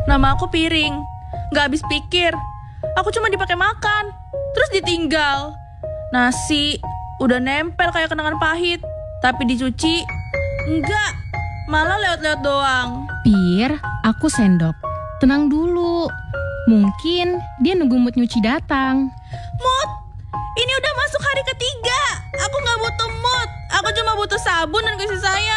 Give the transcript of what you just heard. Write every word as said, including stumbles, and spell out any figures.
Nama aku Piring. Gak habis pikir. Aku cuma dipakai makan. Terus ditinggal. Nasi udah nempel kayak kenangan pahit. Tapi dicuci, enggak. Malah lewat-lewat doang. Pir, aku sendok. Tenang dulu. Mungkin dia nunggu mood nyuci datang. Mood? Ini udah masuk hari ketiga. Aku gak butuh mood. Aku cuma butuh sabun dan kasih sayang.